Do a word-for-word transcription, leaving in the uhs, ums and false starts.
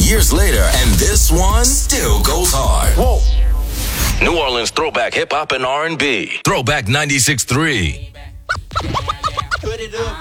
years later, and this one still goes hard. Whoa. New Orleans throwback hip hop and R and B. Throwback ninety-six point three. Put it up.